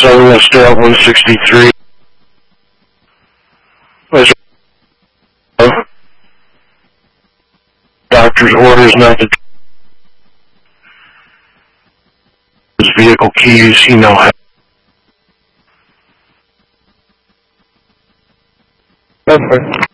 Southwest Route 163. As doctor's orders not to his vehicle keys, he now has. That's fine.